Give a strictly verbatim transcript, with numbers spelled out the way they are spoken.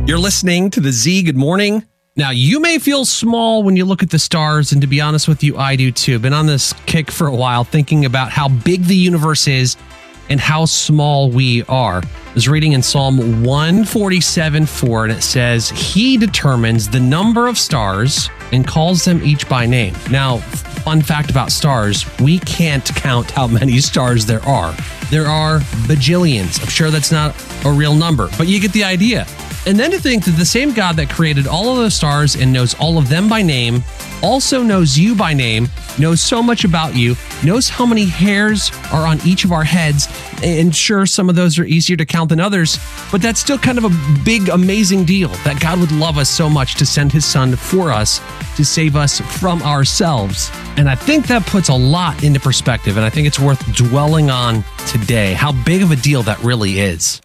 You're listening to the Z. Good morning. Now, you may feel small when you look at the stars, and to be honest with you, I do too. Been on this kick for a while, thinking about how big the universe is and how small we are. I was reading in Psalm one forty-seven four, and it says, He determines the number of stars and calls them each by name. Now, fun fact about stars, we can't count how many stars there are. There are bajillions. I'm sure that's not a real number, but you get the idea. And then to think that the same God that created all of those stars and knows all of them by name also knows you by name, knows so much about you, knows how many hairs are on each of our heads. And sure, some of those are easier to count than others, but that's still kind of a big, amazing deal that God would love us so much to send his son for us to save us from ourselves. And I think that puts a lot into perspective, and I think it's worth dwelling on today, how big of a deal that really is.